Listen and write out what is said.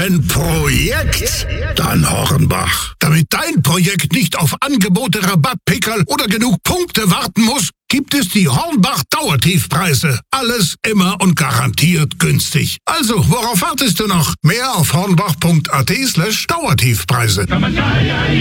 Wenn Projekt, dann Hornbach. Damit dein Projekt nicht auf Angebote, Rabatt, Pickerl oder genug Punkte warten muss, gibt es die Hornbach Dauertiefpreise. Alles immer und garantiert günstig. Also, worauf wartest du noch? Mehr auf hornbach.at/Dauertiefpreise.